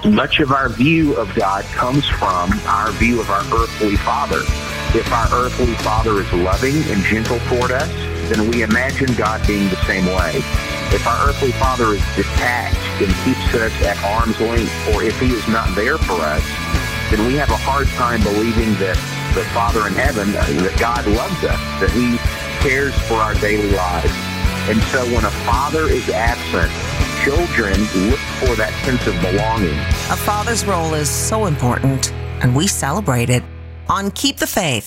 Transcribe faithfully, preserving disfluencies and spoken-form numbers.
Much of our view of God comes from our view of our earthly father. If our earthly father is loving and gentle toward us, then we imagine God being the same way. If our earthly father is detached and keeps us at arm's length, or if he is not there for us, then we have a hard time believing that the Father in heaven, that God loves us, that he cares for our daily lives. And so when a father is absent, children look for that sense of belonging. A father's role is so important, and we celebrate it on Keep the Faith.